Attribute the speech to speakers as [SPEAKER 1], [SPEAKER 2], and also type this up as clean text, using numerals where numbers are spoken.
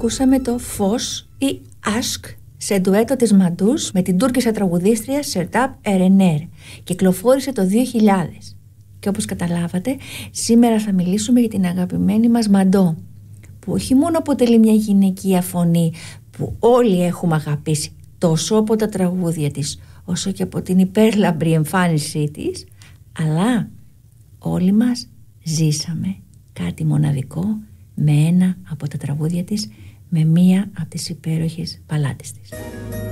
[SPEAKER 1] ακούσαμε το Φως ή Ασκ σε ντουέτο της Μαντούς με την Τούρκισσα τραγουδίστρια Σερτάπ Ερενέρ. Κυκλοφόρησε το 2000. Και όπως καταλάβατε, σήμερα θα μιλήσουμε για την αγαπημένη μας Μαντό, που όχι μόνο αποτελεί μια γυναικεία φωνή που όλοι έχουμε αγαπήσει τόσο από τα τραγούδια της όσο και από την υπέρλαμπρη εμφάνισή της, αλλά όλοι μας ζήσαμε κάτι μοναδικό με ένα από τα τραγούδια της, με μία από τις υπέροχες μπαλάντες της.